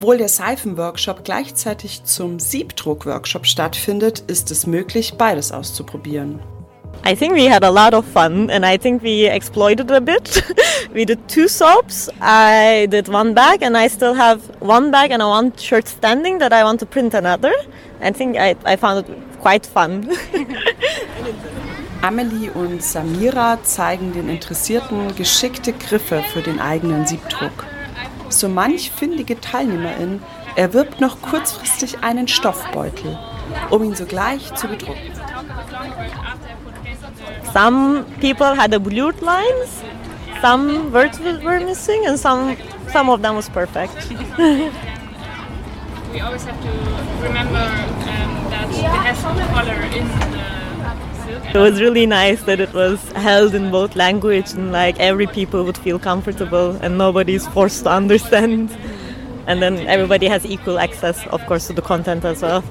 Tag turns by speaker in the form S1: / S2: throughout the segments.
S1: Obwohl der Seifenworkshop gleichzeitig zum Siebdruck-Workshop stattfindet, ist es möglich, beides auszuprobieren.
S2: I think we had a lot of fun and I think we exploited a bit. We did 2 soaps, I did 1 bag and I still have 1 bag and 1 shirt standing that I want to print another. I think I found it quite fun.
S1: Amelie und Samira zeigen den Interessierten geschickte Griffe für den eigenen Siebdruck. So manch findige Teilnehmerin erwirbt noch kurzfristig einen Stoffbeutel, um ihn sogleich zu bedrucken.
S2: Some people had the blued lines, some words were missing and some of them was perfect.
S3: We always have to remember that it has color in the silk.
S2: It was really nice that it was held in both language and like every people would feel comfortable and nobody's forced to understand. And then everybody has equal access, of course, to the content as well.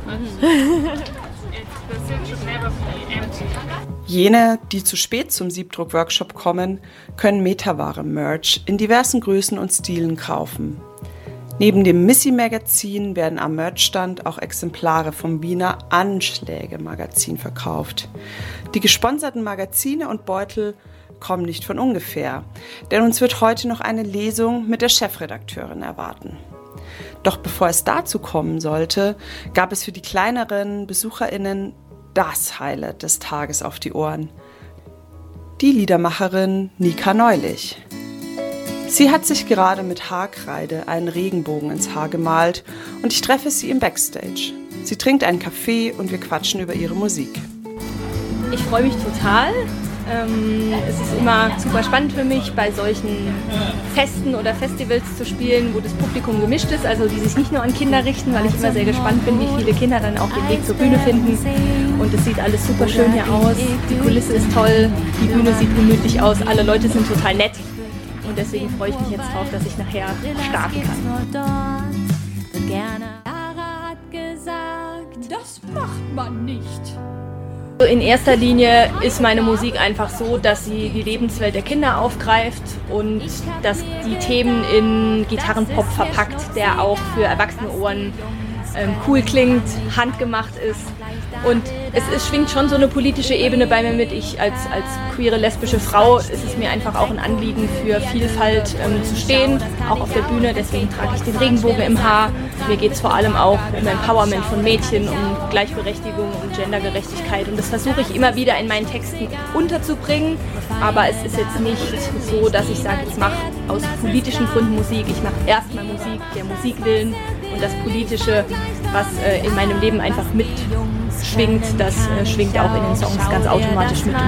S1: Jene, die zu spät zum Siebdruck-Workshop kommen, können Metaware-Merch in diversen Größen und Stilen kaufen. Neben dem Missy-Magazin werden am Merchstand auch Exemplare vom Wiener Anschläge-Magazin verkauft. Die gesponserten Magazine und Beutel kommen nicht von ungefähr, denn uns wird heute noch eine Lesung mit der Chefredakteurin erwarten. Doch bevor es dazu kommen sollte, gab es für die kleineren BesucherInnen das Highlight des Tages auf die Ohren. Die Liedermacherin Nika Neulich. Sie hat sich gerade mit Haarkreide einen Regenbogen ins Haar gemalt und ich treffe sie im Backstage. Sie trinkt einen Kaffee und wir quatschen über ihre Musik.
S4: Ich freue mich total. Es ist immer super spannend für mich, bei solchen Festen oder Festivals zu spielen, wo das Publikum gemischt ist, also die sich nicht nur an Kinder richten, weil ich immer sehr gespannt bin, wie viele Kinder dann auch den Weg zur Bühne finden. Und es sieht alles super schön hier aus, die Kulisse ist toll, die Bühne sieht gemütlich aus, alle Leute sind total nett. Und deswegen freue ich mich jetzt drauf, dass ich nachher starten kann.
S3: Das macht man nicht.
S4: In erster Linie ist meine Musik einfach so, dass sie die Lebenswelt der Kinder aufgreift und dass die Themen in Gitarrenpop verpackt, der auch für erwachsene Ohren cool klingt, handgemacht ist. Und es schwingt schon so eine politische Ebene bei mir mit. Ich als queere lesbische Frau ist es mir einfach auch ein Anliegen, für Vielfalt zu stehen, auch auf der Bühne. Deswegen trage ich den Regenbogen im Haar. Mir geht es vor allem auch um Empowerment von Mädchen, um Gleichberechtigung, um Gendergerechtigkeit. Und das versuche ich immer wieder in meinen Texten unterzubringen. Aber es ist jetzt nicht so, dass ich sage, ich mache aus politischen Gründen Musik. Ich mache erstmal Musik, der Musik willen. Und das Politische, was in meinem Leben einfach mitschwingt, das schwingt auch in den Songs ganz automatisch mit.